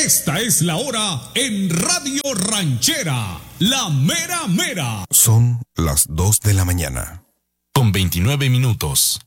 Esta es la hora en Radio Ranchera, la mera mera. Son las 2 de la mañana. Con 29 minutos.